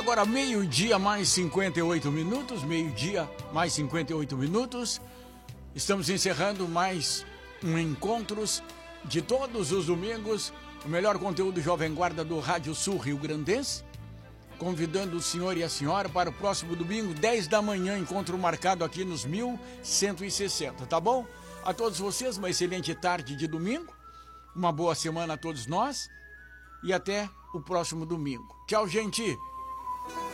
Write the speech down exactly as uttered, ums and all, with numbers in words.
Agora meio-dia mais cinquenta e oito minutos, meio-dia mais cinquenta e oito minutos. Estamos encerrando mais um Encontros de todos os domingos, o melhor conteúdo Jovem Guarda do Rádio Sul Rio Grandense. Convidando o senhor e a senhora para o próximo domingo, dez da manhã, encontro marcado aqui nos mil cento e sessenta, tá bom? A todos vocês, uma excelente tarde de domingo, uma boa semana a todos nós e até o próximo domingo. Tchau, gente!